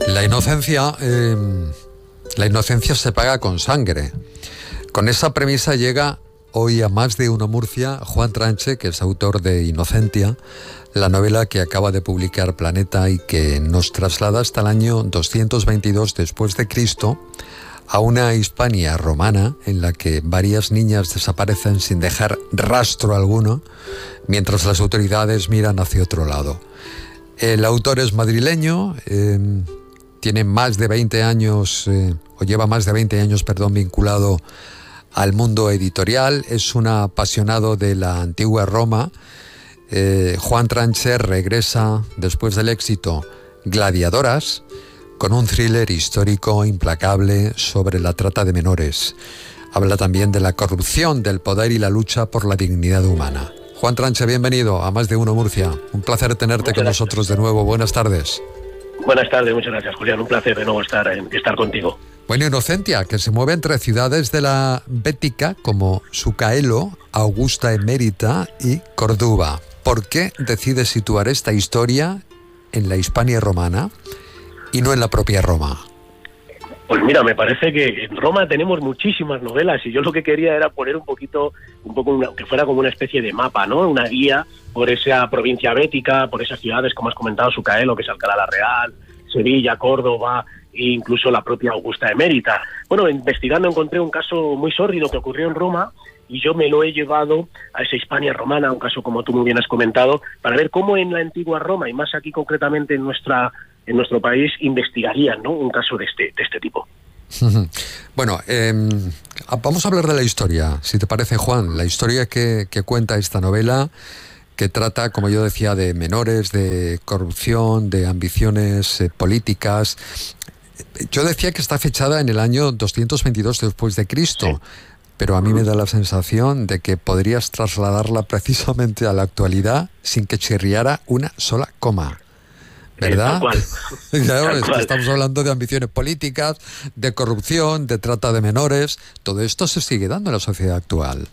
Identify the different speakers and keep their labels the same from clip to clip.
Speaker 1: La inocencia, la inocencia se paga con sangre. Con esa premisa llega hoy a Más de Uno Murcia Juan Tranche, que es autor de Inocentia, la novela que acaba de publicar Planeta y que nos traslada hasta el año 222 después de Cristo, a una Hispania romana en la que varias niñas desaparecen sin dejar rastro alguno, mientras las autoridades miran hacia otro lado. El autor es madrileño, tiene más de 20 años, o lleva más de 20 años, vinculado al mundo editorial, es un apasionado de la antigua Roma. Juan Tranche regresa después del éxito Gladiadoras, con un thriller histórico implacable sobre la trata de menores. Habla también de la corrupción, del poder y la lucha por la dignidad humana. Juan Tranche, bienvenido a Más de Uno Murcia. Un placer tenerte con nosotros de nuevo. Buenas tardes.
Speaker 2: Buenas tardes, muchas gracias, Julián. Un placer de nuevo estar contigo.
Speaker 1: Bueno, Inocentia, que se mueve entre ciudades de la Bética como Sucaelo, Augusta Emérita y Córdoba. ¿Por qué decides situar esta historia en la Hispania romana y no en la propia Roma?
Speaker 2: Pues mira, me parece que en Roma tenemos muchísimas novelas y yo lo que quería era poner un poco que fuera como una especie de mapa, ¿no? Una guía por esa provincia bética, por esas ciudades, como has comentado, Sucaelo, que es Alcalá la Real, Sevilla, Córdoba e incluso la propia Augusta Emérita. Bueno, investigando encontré un caso muy sórdido que ocurrió en Roma y yo me lo he llevado a esa Hispania romana, un caso como tú muy bien has comentado, para ver cómo en la antigua Roma, y más aquí concretamente en nuestro país, investigarían, ¿no?, un caso de este tipo.
Speaker 1: Bueno, vamos a hablar de la historia, si te parece, Juan, la historia que cuenta esta novela, que trata, como yo decía, de menores, de corrupción, de ambiciones políticas. Yo decía que está fechada en el año 222 después de Cristo. Sí. Pero a mí me da la sensación de que podrías trasladarla precisamente a la actualidad sin que chirriara una sola coma. ¿Verdad?
Speaker 2: Tal cual.
Speaker 1: Claro,
Speaker 2: Tal cual.
Speaker 1: Estamos hablando de ambiciones políticas, de corrupción, de trata de menores. Todo esto se sigue dando en la sociedad actual.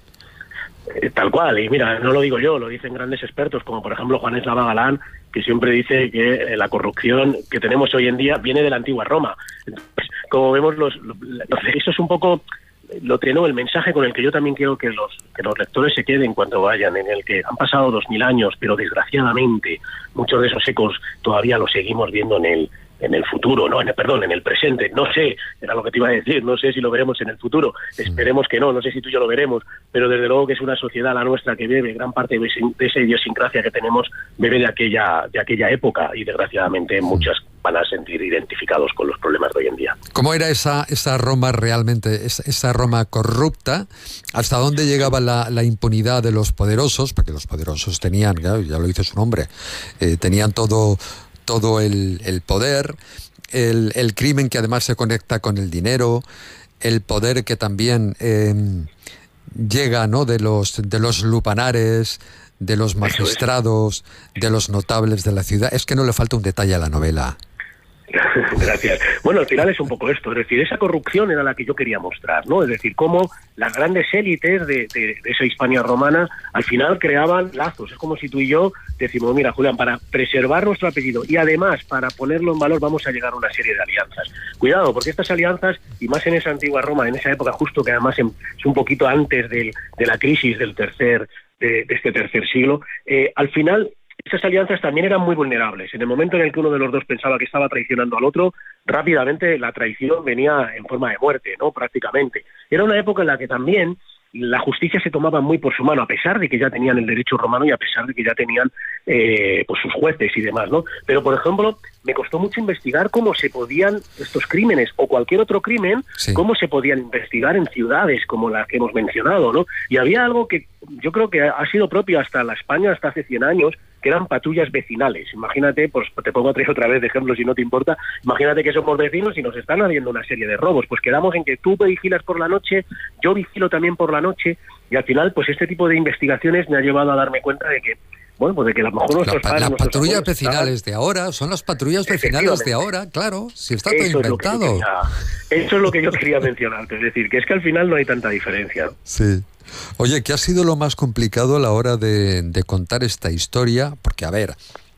Speaker 2: Tal cual, y mira, no lo digo yo, lo dicen grandes expertos, como por ejemplo Juan Eslava Galán, que siempre dice que la corrupción que tenemos hoy en día viene de la antigua Roma. Entonces, como vemos, eso es un poco el mensaje con el que yo también quiero que los lectores se queden cuando vayan, en el que han pasado 2000 años, pero desgraciadamente muchos de esos ecos todavía los seguimos viendo en el futuro, no, en el presente. No sé, era lo que te iba a decir, no sé si lo veremos en el futuro, esperemos que no sé si tú y yo lo veremos, pero desde luego que es una sociedad, la nuestra, que bebe gran parte de esa idiosincrasia que tenemos, bebe de aquella época, y desgraciadamente muchas van a sentir identificados con los problemas de hoy en día.
Speaker 1: ¿Cómo era esa Roma realmente, esa Roma corrupta? ¿Hasta dónde llegaba la impunidad de los poderosos? Porque los poderosos tenían, claro, ya lo dice su nombre, tenían todo el poder, el crimen que además se conecta con el dinero, el poder que también llega, ¿no?, de los lupanares, de los magistrados, de los notables de la ciudad. Es que no le falta un detalle a la novela.
Speaker 2: Gracias. Bueno, al final es un poco esto, es decir, esa corrupción era la que yo quería mostrar, ¿no? Es decir, cómo las grandes élites de esa Hispania romana al final creaban lazos. Es como si tú y yo decimos, mira, Julián, para preservar nuestro apellido y además para ponerlo en valor vamos a llegar a una serie de alianzas. Cuidado, porque estas alianzas, y más en esa antigua Roma, en esa época justo que además es un poquito antes de la crisis de este tercer siglo, al final esas alianzas también eran muy vulnerables. En el momento en el que uno de los dos pensaba que estaba traicionando al otro, rápidamente la traición venía en forma de muerte, ¿no?, prácticamente. Era una época en la que también la justicia se tomaba muy por su mano, a pesar de que ya tenían el derecho romano y a pesar de que ya tenían pues sus jueces y demás, ¿no? Pero, por ejemplo, me costó mucho investigar cómo se podían estos crímenes o cualquier otro crimen, sí, cómo se podían investigar en ciudades como las que hemos mencionado, ¿no? Y había algo que yo creo que ha sido propio hasta la España hasta hace 100 años, que eran patrullas vecinales. Imagínate, pues te pongo otra vez de ejemplo si no te importa, imagínate que somos vecinos y nos están haciendo una serie de robos, pues quedamos en que tú vigilas por la noche, yo vigilo también por la noche, y al final pues este tipo de investigaciones me ha llevado a darme cuenta de que, bueno, pues de que a lo mejor nuestros padres...
Speaker 1: Las patrullas vecinales de ahora son las patrullas vecinales de ahora, claro, si está todo inventado.
Speaker 2: Eso es lo que yo quería mencionarte, es decir, que es que al final no hay tanta diferencia, ¿no?
Speaker 1: Sí. Oye, ¿qué ha sido lo más complicado a la hora de contar esta historia? Porque, a ver,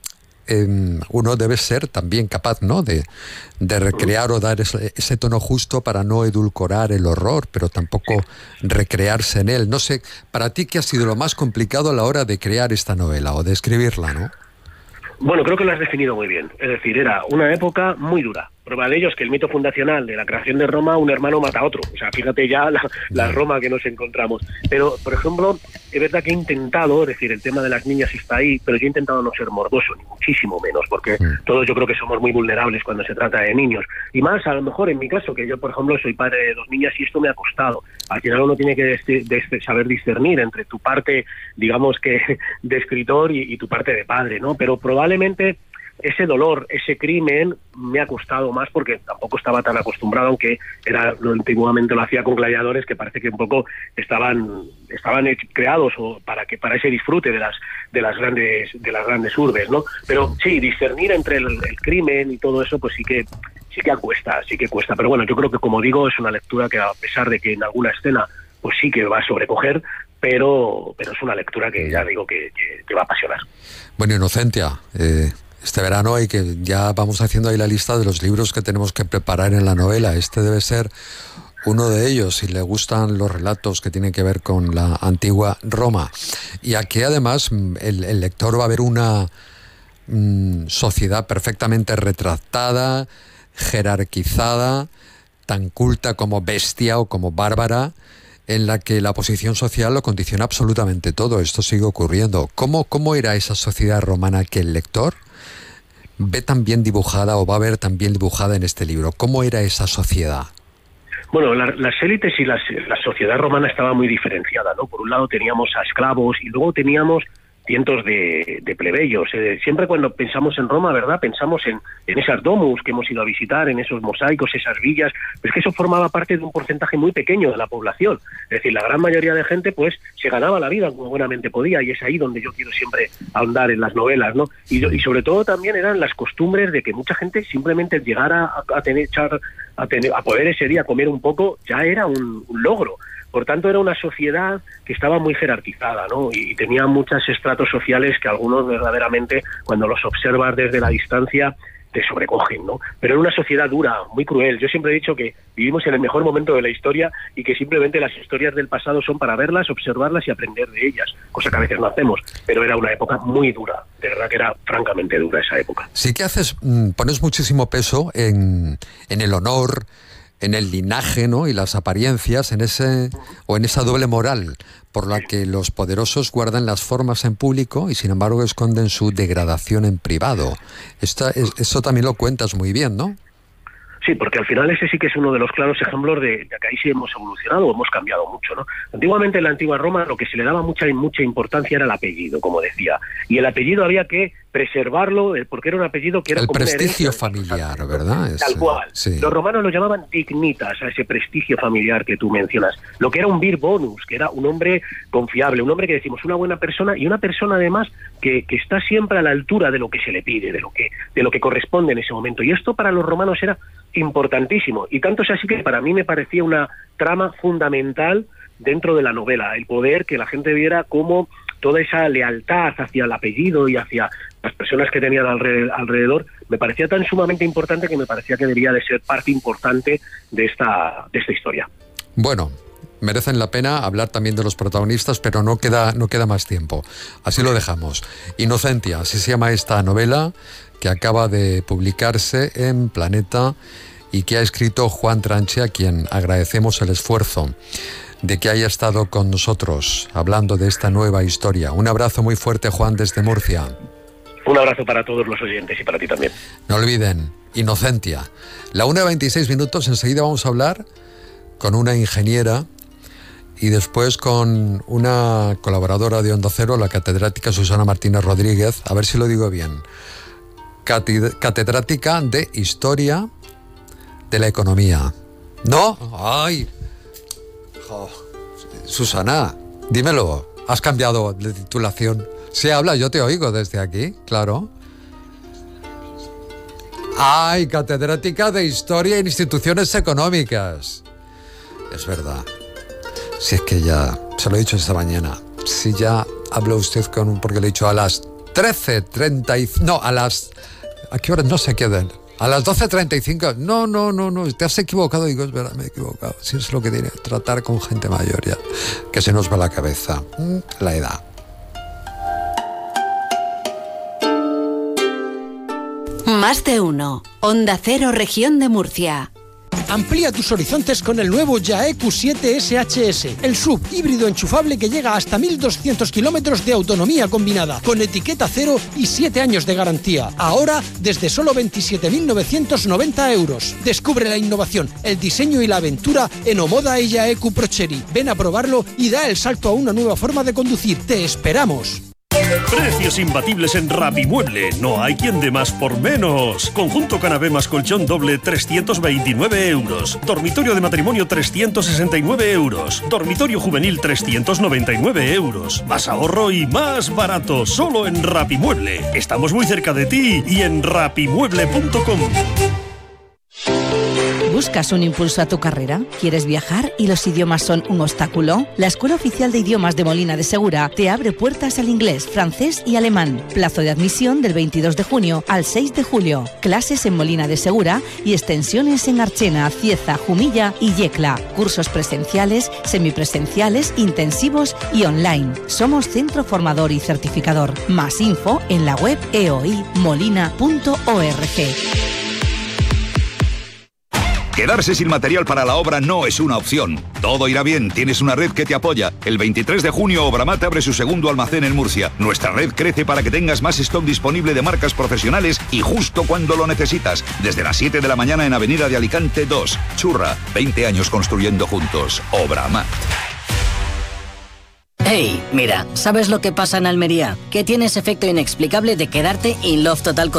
Speaker 1: uno debe ser también capaz, ¿no?, de recrear o dar ese tono justo para no edulcorar el horror, pero tampoco recrearse en él. No sé, para ti, ¿qué ha sido lo más complicado a la hora de crear esta novela o de escribirla, no?
Speaker 2: Bueno, creo que lo has definido muy bien. Es decir, era una época muy dura. Prueba de ello es que el mito fundacional de la creación de Roma, un hermano mata a otro. O sea, fíjate ya la Roma que nos encontramos. Pero, por ejemplo, es verdad que he intentado, es decir, el tema de las niñas está ahí, pero yo he intentado no ser morboso, ni muchísimo menos, porque todos yo creo que somos muy vulnerables cuando se trata de niños. Y más, a lo mejor, en mi caso, que yo, por ejemplo, soy padre de 2 niñas y esto me ha costado. Al final uno tiene que saber discernir entre tu parte, digamos que, de escritor y tu parte de padre, ¿no? Pero probablemente ese dolor, ese crimen, me ha costado más porque tampoco estaba tan acostumbrado, aunque antiguamente lo hacía con gladiadores que parece que un poco estaban creados para ese disfrute de las grandes urbes, ¿no? Pero sí, discernir entre el crimen y todo eso, pues sí que cuesta. Pero bueno, yo creo que, como digo, es una lectura que, a pesar de que en alguna escena pues sí que va a sobrecoger, pero es una lectura que ya digo que va a apasionar.
Speaker 1: Bueno, Inocentia, este verano hay que ya vamos haciendo ahí la lista de los libros que tenemos que preparar en la novela. Este debe ser uno de ellos, si le gustan los relatos que tienen que ver con la antigua Roma. Y aquí además el lector va a ver una sociedad perfectamente retratada, jerarquizada, tan culta como bestia o como bárbara, en la que la posición social lo condiciona absolutamente todo. Esto sigue ocurriendo. ¿Cómo era esa sociedad romana que el lector ve tan bien dibujada o va a ver tan bien dibujada en este libro? ¿Cómo era esa sociedad?
Speaker 2: Bueno, las élites y la sociedad romana estaba muy diferenciada, ¿no? Por un lado teníamos a esclavos y luego teníamos cientos de plebeyos. Siempre cuando pensamos en Roma, ¿verdad?, pensamos en esas domus que hemos ido a visitar, en esos mosaicos, esas villas, pero es que eso formaba parte de un porcentaje muy pequeño de la población. Es decir, la gran mayoría de gente pues se ganaba la vida como buenamente podía, y es ahí donde yo quiero siempre ahondar en las novelas, ¿no? Y sobre todo también eran las costumbres de que mucha gente simplemente llegara a poder ese día comer un poco, ya era un logro. Por tanto, era una sociedad que estaba muy jerarquizada, ¿no? Y tenía muchos estratos sociales que algunos verdaderamente, cuando los observas desde la distancia, te sobrecogen, ¿no? Pero era una sociedad dura, muy cruel. Yo siempre he dicho que vivimos en el mejor momento de la historia y que simplemente las historias del pasado son para verlas, observarlas y aprender de ellas, cosa que a veces no hacemos. Pero era una época muy dura, de verdad que era francamente dura esa época.
Speaker 1: Sí que pones muchísimo peso en el honor, en el linaje, ¿no?, y las apariencias, en esa doble moral por la que los poderosos guardan las formas en público y sin embargo esconden su degradación en privado. Eso también lo cuentas muy bien, ¿no?
Speaker 2: Sí, porque al final ese sí que es uno de los claros ejemplos de que ahí sí hemos evolucionado, hemos cambiado mucho, ¿no? Antiguamente en la antigua Roma lo que se le daba mucha importancia era el apellido, como decía. Y el apellido había que preservarlo, porque era un apellido que era
Speaker 1: el
Speaker 2: como
Speaker 1: prestigio familiar, ¿verdad?
Speaker 2: Tal cual.
Speaker 1: Sí.
Speaker 2: Los romanos lo llamaban dignitas, a ese prestigio familiar que tú mencionas. Lo que era un vir bonus, que era un hombre confiable, un hombre que decimos una buena persona, y una persona además que está siempre a la altura de lo que se le pide, de lo que corresponde en ese momento. Y esto para los romanos era importantísimo, y tanto es así que para mí me parecía una trama fundamental dentro de la novela, el poder que la gente viera cómo toda esa lealtad hacia el apellido y hacia las personas que tenían alrededor me parecía tan sumamente importante que me parecía que debería de ser parte importante de esta historia.
Speaker 1: Bueno, merecen la pena hablar también de los protagonistas, pero no queda más tiempo, así lo dejamos. Inocentia, así se llama esta novela que acaba de publicarse en Planeta y que ha escrito Juan Tranche, a quien agradecemos el esfuerzo de que haya estado con nosotros hablando de esta nueva historia. Un abrazo muy fuerte, Juan, desde Murcia.
Speaker 2: Un abrazo para todos los oyentes y para ti también.
Speaker 1: No olviden, Inocentia. La 1:26, enseguida vamos a hablar con una ingeniera y después con una colaboradora de Onda Cero, la catedrática Susana Martínez Rodríguez, a ver si lo digo bien. Catedrática de Historia de la Economía. ¿No? ¡Ay! Susana, dímelo. ¿Has cambiado de titulación? Sí, habla, yo te oigo desde aquí, claro. ¡Ay! Catedrática de Historia e Instituciones Económicas. Es verdad. Si es que ya, se lo he dicho esta mañana, si ya habló usted porque le he dicho a las 13:35. No, ¿a qué hora? No se quedan. A las 12:35. No, te has equivocado. Digo, es verdad, me he equivocado. Si es lo que tiene, tratar con gente mayor ya, que se nos va la cabeza. La edad.
Speaker 3: Más de uno. Onda Cero, Región de Murcia.
Speaker 4: Amplía tus horizontes con el nuevo YAE Q7 SHS, el SUV híbrido enchufable que llega hasta 1.200 kilómetros de autonomía combinada, con etiqueta cero y 7 años de garantía. Ahora, desde solo 27.990 euros. Descubre la innovación, el diseño y la aventura en Omoda YAE Q Pro Chery. Ven a probarlo y da el salto a una nueva forma de conducir. ¡Te esperamos!
Speaker 5: Precios imbatibles en Rapimueble. No hay quien dé más por menos. Conjunto canapé más colchón doble, 329 euros. Dormitorio de matrimonio, 369 euros. Dormitorio juvenil, 399 euros. Más ahorro y más barato. Solo en Rapimueble. Estamos muy cerca de ti y en rapimueble.com.
Speaker 6: ¿Buscas un impulso a tu carrera? ¿Quieres viajar y los idiomas son un obstáculo? La Escuela Oficial de Idiomas de Molina de Segura te abre puertas al inglés, francés y alemán. Plazo de admisión del 22 de junio al 6 de julio. Clases en Molina de Segura y extensiones en Archena, Cieza, Jumilla y Yecla. Cursos presenciales, semipresenciales, intensivos y online. Somos centro formador y certificador. Más info en la web eoimolina.org.
Speaker 7: Quedarse sin material para la obra no es una opción. Todo irá bien, tienes una red que te apoya. El 23 de junio Obramat abre su segundo almacén en Murcia. Nuestra red crece para que tengas más stock disponible de marcas profesionales y justo cuando lo necesitas. Desde las 7 de la mañana en Avenida de Alicante 2. Churra, 20 años construyendo juntos. Obramat.
Speaker 8: Hey, mira, ¿sabes lo que pasa en Almería? Que tienes efecto inexplicable de quedarte in love total con